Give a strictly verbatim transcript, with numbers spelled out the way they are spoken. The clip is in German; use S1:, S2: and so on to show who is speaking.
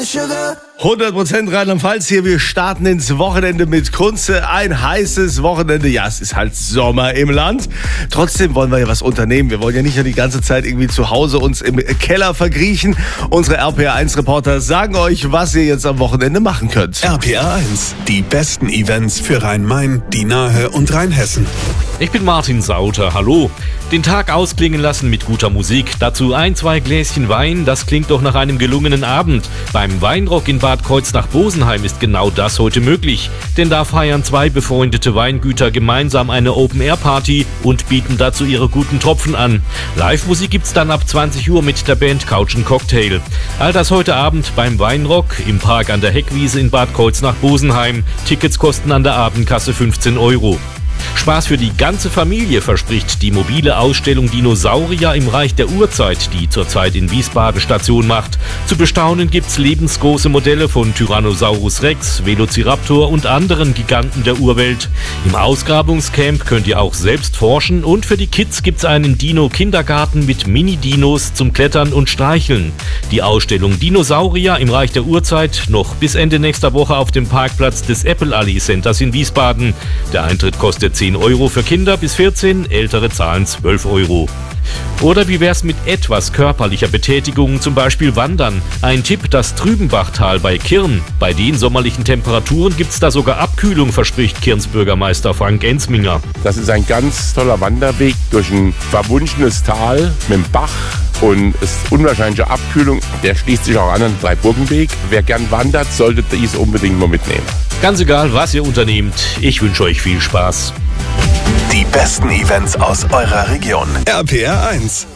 S1: hundert Prozent Rheinland-Pfalz hier. Wir starten ins Wochenende mit Kunze. Ein heißes Wochenende. Ja, es ist halt Sommer im Land. Trotzdem wollen wir ja was unternehmen. Wir wollen ja nicht nur die ganze Zeit irgendwie zu Hause uns im Keller verkriechen. Unsere R P R eins Reporter sagen euch, was ihr jetzt am Wochenende machen könnt.
S2: R P R eins, die besten Events für Rhein-Main, die Nahe und Rheinhessen.
S3: Ich bin Martin Sauter, hallo. Den Tag ausklingen lassen mit guter Musik, dazu ein, zwei Gläschen Wein, das klingt doch nach einem gelungenen Abend. Beim Weinrock in Bad Kreuznach-Bosenheim ist genau das heute möglich, denn da feiern zwei befreundete Weingüter gemeinsam eine Open-Air-Party und bieten dazu ihre guten Tropfen an. Live-Musik gibt's dann ab zwanzig Uhr mit der Band Couch and Cocktail. All das heute Abend beim Weinrock im Park an der Heckwiese in Bad Kreuznach-Bosenheim. Tickets kosten an der Abendkasse fünfzehn Euro. Spaß für die ganze Familie verspricht die mobile Ausstellung Dinosaurier im Reich der Urzeit, die zurzeit in Wiesbaden Station macht. Zu bestaunen gibt's lebensgroße Modelle von Tyrannosaurus Rex, Velociraptor und anderen Giganten der Urwelt. Im Ausgrabungscamp könnt ihr auch selbst forschen und für die Kids gibt's einen Dino-Kindergarten mit Mini-Dinos zum Klettern und Streicheln. Die Ausstellung Dinosaurier im Reich der Urzeit noch bis Ende nächster Woche auf dem Parkplatz des Apple Alley Centers in Wiesbaden. Der Eintritt kostet zehn Euro für Kinder bis vierzehn, Ältere zahlen zwölf Euro. Oder wie wär's mit etwas körperlicher Betätigung, zum Beispiel Wandern? Ein Tipp, das Trübenbachtal bei Kirn. Bei den sommerlichen Temperaturen gibt's da sogar Abkühlung, verspricht Kirns Bürgermeister Frank Ensminger.
S4: Das ist ein ganz toller Wanderweg durch ein verwunschenes Tal mit dem Bach. Und es ist unwahrscheinliche Abkühlung. Der schließt sich auch an den Dreiburgenweg. Wer gern wandert, sollte dies unbedingt mal mitnehmen.
S3: Ganz egal, was ihr unternehmt, ich wünsche euch viel Spaß.
S2: Die besten Events aus eurer Region. R P R eins.